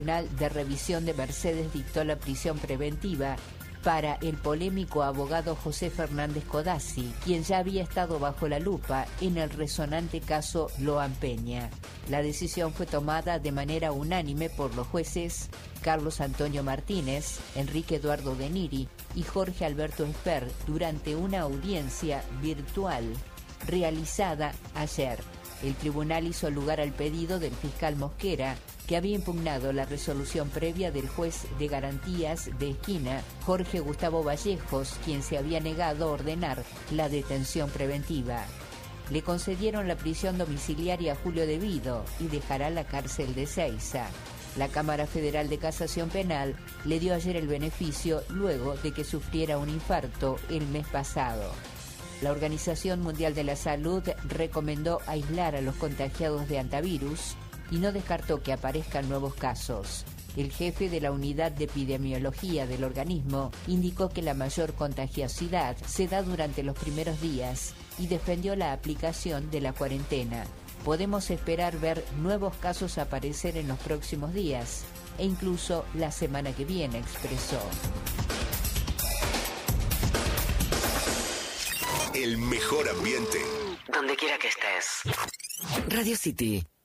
Tribunal de Revisión de Mercedes dictó la prisión preventiva para el polémico abogado José Fernández Codazzi, quien ya había estado bajo la lupa en el resonante caso Loan Peña. La decisión fue tomada de manera unánime por los jueces Carlos Antonio Martínez, Enrique Eduardo De Niri y Jorge Alberto Esper durante una audiencia virtual realizada ayer. El tribunal hizo lugar al pedido del fiscal Mosquera, que había impugnado la resolución previa del juez de garantías de esquina, Jorge Gustavo Vallejos, quien se había negado a ordenar la detención preventiva. Le concedieron la prisión domiciliaria a Julio Devido y dejará la cárcel de Seiza. La Cámara Federal de Casación Penal le dio ayer el beneficio luego de que sufriera un infarto el mes pasado. La Organización Mundial de la Salud recomendó aislar a los contagiados de hantavirus y no descartó que aparezcan nuevos casos. El jefe de la Unidad de Epidemiología del organismo indicó que la mayor contagiosidad se da durante los primeros días y defendió la aplicación de la cuarentena. Podemos esperar ver nuevos casos aparecer en los próximos días e incluso la semana que viene, expresó. El mejor ambiente, donde quiera que estés. Radio City